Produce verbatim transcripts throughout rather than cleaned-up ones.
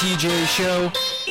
T J Show.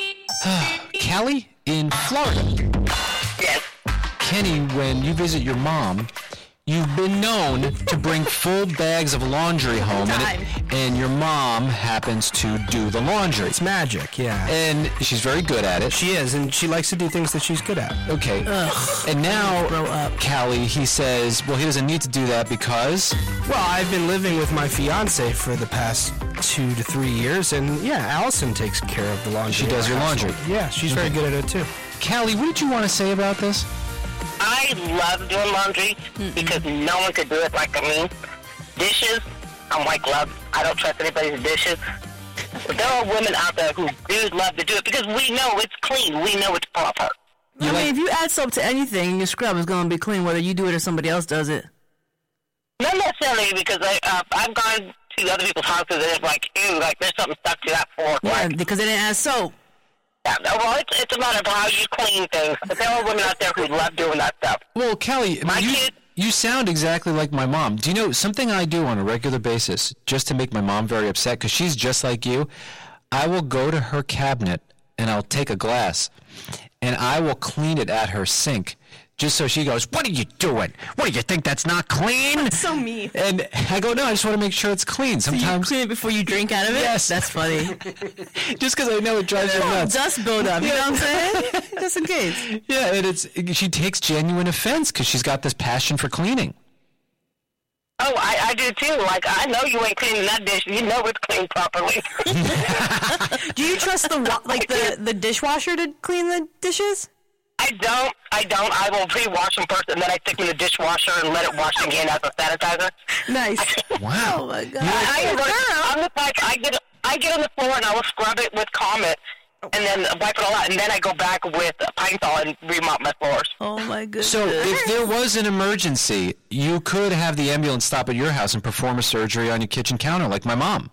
Callie, in Florida. Yes. Kenny, when you visit your mom, you've been known to bring full bags of laundry home, and, it, and your mom happens to do the laundry. It's magic, yeah. And she's very good at it. She is, and she likes to do things that she's good at. Okay. Ugh. And now, Grow up. Callie, he says, well, he doesn't need to do that because... Well, I've been living with my fiance for the past two to three years, and yeah, Allison takes care of the laundry. She does your laundry. Yeah, she's very good at it too. Callie, what did you want to say about this? I love doing laundry Mm-mm. because no one could do it like me. Dishes, I'm white glove. I don't trust anybody's dishes. But there are women out there who do love to do it because we know it's clean. We know it's proper. I mean, if you add soap to anything, your scrub is going to be clean, whether you do it or somebody else does it. Not necessarily, because I, uh, I've gone to other people's houses and it's like, ew, like there's something stuck to that fork. Yeah, like, because they didn't add soap. Yeah, well, it's, it's a matter of how you clean things. But there are women out there who love doing that stuff. Well, Callie, my you, kid, you sound exactly like my mom. Do you know something I do on a regular basis just to make my mom very upset? Because she's just like you. I will go to her cabinet and I'll take a glass and I will clean it at her sink. Just so she goes, what are you doing? What, do you think that's not clean? That's so mean. And I go, no, I just want to make sure it's clean. Sometimes so you clean it before you drink out of it? Yes. That's funny. Just because I know it drives her nuts. Dust buildup, you know what I'm saying? Just in case. Yeah, and it's she takes genuine offense because she's got this passion for cleaning. Oh, I, I do too. Like, I know you ain't cleaning that dish. You know it's cleaned properly. Do you trust the like the, the dishwasher to clean the dishes? I don't. I don't. I will pre-wash them first, and then I stick them in the dishwasher and let it wash again as a sanitizer. Nice. Wow. Oh my God. I, I, I'm the type. I get. I get on the floor and I will scrub it with Comet, and then wipe it all out, and then I go back with Pine Sol and remop my floors. Oh my goodness. So if there was an emergency, you could have the ambulance stop at your house and perform a surgery on your kitchen counter, like my mom.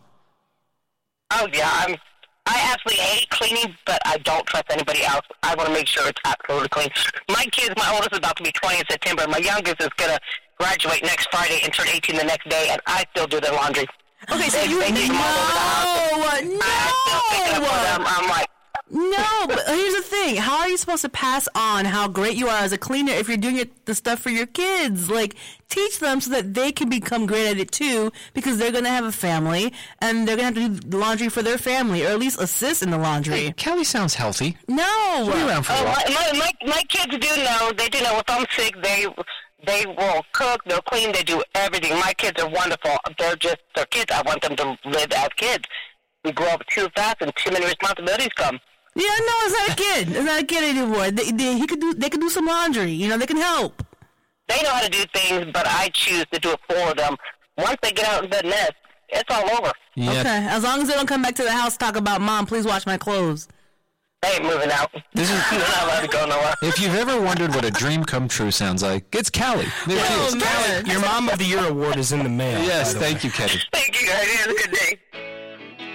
Oh yeah, I'm. I absolutely hate cleaning, but I don't trust anybody else. I want to make sure it's absolutely clean. My kids, my oldest is about to be twenty in September. My youngest is going to graduate next Friday and turn eighteen the next day, and I still do their laundry. Okay, so they, you... They No, no, no. I'm, I'm like... No, but here's the thing. How are you supposed to pass on how great you are as a cleaner if you're doing it, the stuff for your kids? Like, teach them so that they can become great at it too, because they're going to have a family, and they're going to have to do laundry for their family, or at least assist in the laundry. Hey, Kelly sounds healthy. No. She'll be around for oh, a while. My, my, my kids do know. They do know if I'm sick, they... They will cook, they'll clean, they do everything. My kids are wonderful. They're just, they're kids. I want them to live as kids. We grow up too fast and too many responsibilities come. Yeah, no, it's not a kid. It's not a kid anymore. They, they, he could do, they can do some laundry. You know, they can help. They know how to do things, but I choose to do it for them. Once they get out of the nest, it's all over. Yeah. Okay, as long as they don't come back to the house talk about, Mom, please wash my clothes. They ain't moving out. This is, They're not allowed to go nowhere. If you've ever wondered what a dream come true sounds like, it's Callie. There she Oh, is. man. Your Mom of the Year award is in the mail. Yes, by the thank way. you, Kenny. Thank you, guys. Have a good day.